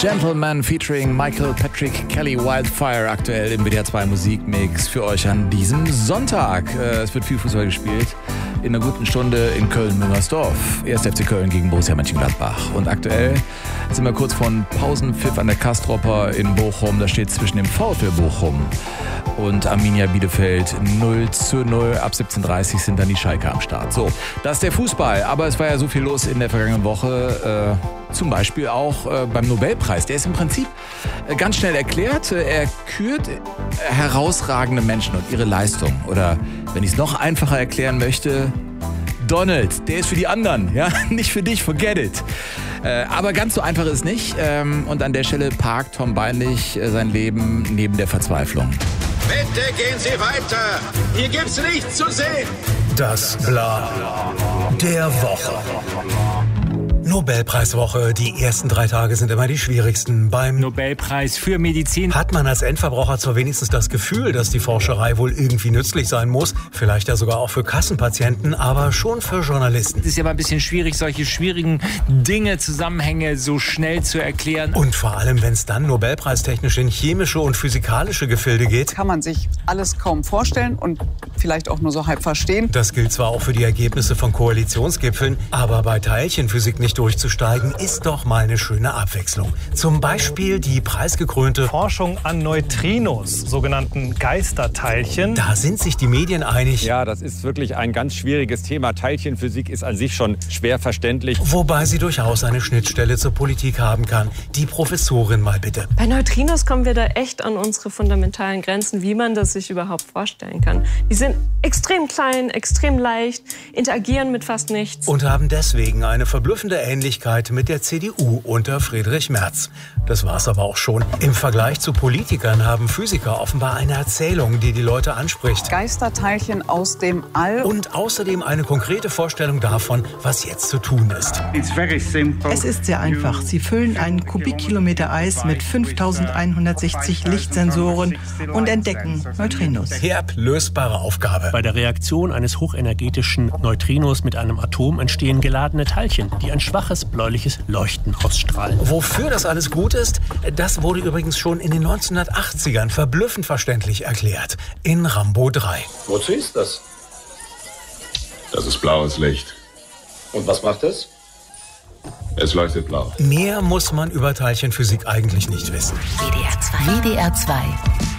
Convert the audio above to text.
Gentleman featuring Michael Patrick Kelly, Wildfire, aktuell im WDR 2 Musikmix für euch an diesem Sonntag. Es wird viel Fußball gespielt. In einer guten Stunde in Köln-Müngersdorf. 1. FC Köln gegen Borussia Mönchengladbach. Und aktuell sind wir kurz vor Pausenpfiff an der Kastropper in Bochum. Da steht zwischen dem VfL Bochum und Arminia Bielefeld 0:0. Ab 17:30 sind dann die Schalker am Start. So, das ist der Fußball. Aber es war ja so viel los in der vergangenen Woche. Zum Beispiel auch beim Nobelpreis. Der ist im Prinzip ganz schnell erklärt. Er kürt herausragende Menschen und ihre Leistung. Oder wenn ich es noch einfacher erklären möchte, Donald, der ist für die anderen, ja, nicht für dich, forget it. Aber ganz so einfach ist es nicht. Und an der Stelle parkt Tom Beinlich sein Leben neben der Verzweiflung. Bitte gehen Sie weiter. Hier gibt's nichts zu sehen. Das Bla der Woche. Nobelpreiswoche. Die ersten 3 Tage sind immer die schwierigsten. Beim Nobelpreis für Medizin hat man als Endverbraucher zwar wenigstens das Gefühl, dass die Forscherei wohl irgendwie nützlich sein muss. Vielleicht ja sogar auch für Kassenpatienten, aber schon für Journalisten. Es ist ja aber ein bisschen schwierig, solche schwierigen Dinge, Zusammenhänge so schnell zu erklären. Und vor allem, wenn es dann nobelpreistechnisch in chemische und physikalische Gefilde geht. Kann man sich alles kaum vorstellen und vielleicht auch nur so halb verstehen. Das gilt zwar auch für die Ergebnisse von Koalitionsgipfeln, aber bei Teilchenphysik nicht durchzusteigen, ist doch mal eine schöne Abwechslung. Zum Beispiel die preisgekrönte Forschung an Neutrinos, sogenannten Geisterteilchen. Da sind sich die Medien einig. Ja, das ist wirklich ein ganz schwieriges Thema. Teilchenphysik ist an sich schon schwer verständlich. Wobei sie durchaus eine Schnittstelle zur Politik haben kann. Die Professorin mal bitte. Bei Neutrinos kommen wir da echt an unsere fundamentalen Grenzen, wie man das sich überhaupt vorstellen kann. Die sind extrem klein, extrem leicht, interagieren mit fast nichts. Und haben deswegen eine verblüffende Ähnlichkeit mit der CDU unter Friedrich Merz. Das war's aber auch schon. Im Vergleich zu Politikern haben Physiker offenbar eine Erzählung, die die Leute anspricht. Geisterteilchen aus dem All. Und außerdem eine konkrete Vorstellung davon, was jetzt zu tun ist. Es ist sehr einfach. Sie füllen einen Kubikkilometer Eis mit 5160 Lichtsensoren und entdecken Neutrinos. Herb lösbare Aufgabe. Bei der Reaktion eines hochenergetischen Neutrinos mit einem Atom entstehen geladene Teilchen, die ein schwaches bläuliches Leuchten ausstrahlen. Wofür das alles gut ist, das wurde übrigens schon in den 1980ern verblüffend verständlich erklärt. In Rambo 3. Wozu ist das? Das ist blaues Licht. Und was macht es? Es leuchtet blau. Mehr muss man über Teilchenphysik eigentlich nicht wissen. WDR 2.